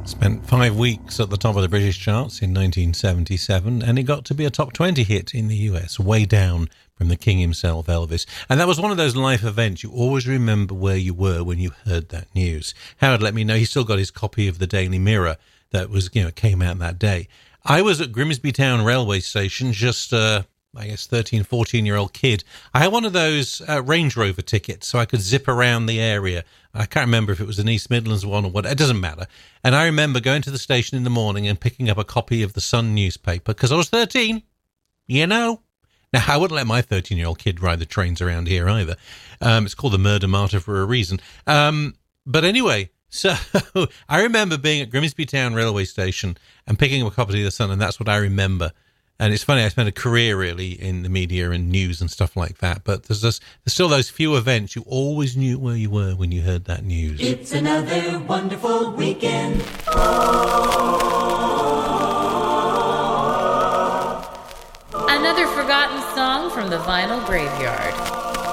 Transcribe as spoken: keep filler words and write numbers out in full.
Spent five weeks at the top of the British charts in nineteen seventy-seven, and it got to be a top twenty hit in the U S, way down from the king himself, Elvis. And that was one of those life events. You always remember where you were when you heard that news. Howard let me know he still got his copy of the Daily Mirror that was, you know, came out that day. I was at Grimsby Town railway station, just, uh, I guess, thirteen, fourteen-year-old kid. I had one of those uh, Range Rover tickets, so I could zip around the area. I can't remember if it was an East Midlands one or what. It doesn't matter. And I remember going to the station in the morning and picking up a copy of the Sun newspaper, because I was thirteen, you know. Now, I wouldn't let my thirteen-year-old kid ride the trains around here either. Um, it's called the Murder Martyr for a reason. Um, but anyway, so I remember being at Grimsby Town railway station and picking up a copy of the Sun, and that's what I remember. And it's funny, I spent a career really in the media and news and stuff like that, but there's just, there's still those few events you always knew where you were when you heard that news. It's another wonderful weekend. Another forgotten song from the vinyl graveyard.